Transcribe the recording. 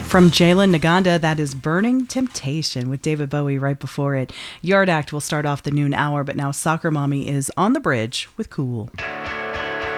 From Jalen Naganda, that is Burning Temptation with David Bowie right before it. Yard Act will start off the noon hour, but now Soccer Mommy is on the bridge with Cool.